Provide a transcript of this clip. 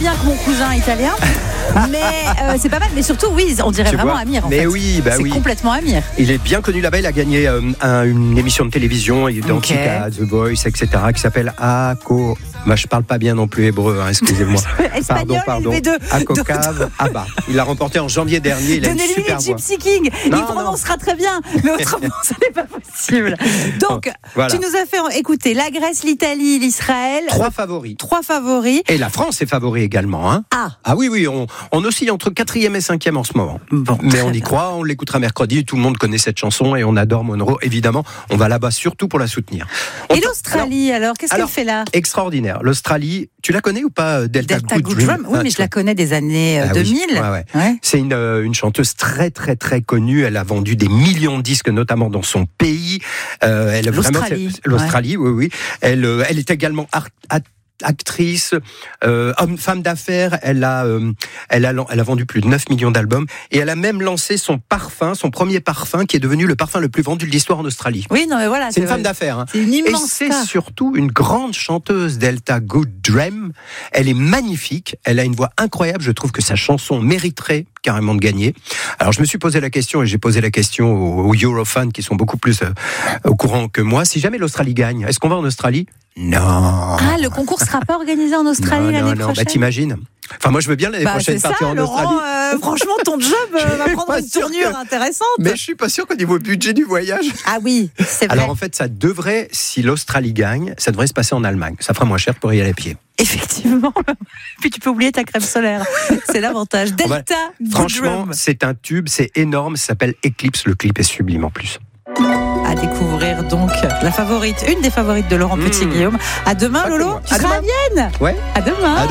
bien que mon cousin italien. Mais c'est pas mal. Mais surtout, oui, on dirait vraiment Amir. Mais oui, c'est complètement Amir. Il est bien connu là-bas. Il a gagné une émission de télévision identique à The Voice, etc., qui s'appelle Ako. Bah, je parle pas bien non plus hébreu, excusez-moi. Espagnol, pardon. Akokav Abba. Il l'a remporté en janvier dernier. Il a une super voix. Gypsy King. Il prononcera très bien, mais autrement, ce n'est pas possible. Donc, tu nous as fait écouter la Grèce, l'Italie, l'Israël. Trois favoris. Et la France est favori également. Ah oui, on oscille entre 4e et 5e en ce moment. Bon, mais on y croit, on l'écoutera mercredi. Tout le monde connaît cette chanson et on adore Monroe. Évidemment, on va là-bas surtout pour la soutenir. Et l'Australie, alors qu'est-ce qu'elle fait là ? Extraordinaire. L'Australie, tu la connais ou pas, Delta Good Dream? Oui, mais je la connais des années 2000. Oui. Ouais. C'est une chanteuse très très très connue. Elle a vendu des millions de disques, notamment dans son pays. L'Australie, oui. Elle est également actrice, femme d'affaires. Elle a vendu plus de 9 millions d'albums et elle a même lancé son premier parfum qui est devenu le parfum le plus vendu de l'histoire en Australie. Oui, non mais voilà, c'est une femme d'affaires. C'est une immense et c'est surtout une grande chanteuse, Delta Good Dream. Elle est magnifique, elle a une voix incroyable. Je trouve que sa chanson mériterait carrément de gagner. Alors je me suis posé la question et j'ai posé la question aux Eurofans qui sont beaucoup plus au courant que moi. Si jamais l'Australie gagne, est-ce qu'on va en Australie ? Non. Le concours sera pas organisé en Australie l'année prochaine. Bah t'imagines. Enfin, moi je veux bien l'année prochaine partir en Laurent, Australie. Franchement, ton job va prendre une tournure intéressante. Mais je suis pas sûr qu'au niveau budget du voyage. Ah oui, c'est vrai. Alors en fait, si l'Australie gagne, ça devrait se passer en Allemagne. Ça fera moins cher pour y aller à pied. Effectivement. Puis tu peux oublier ta crème solaire. C'est l'avantage. Delta Good Franchement, Dream. c'est un tube, c'est énorme. Ça s'appelle Eclipse. Le clip est sublime en plus. À découvrir donc une des favorites de Laurent Petit-Guillaume. À demain, Lolo. Tu seras à Vienne. Ouais. À demain.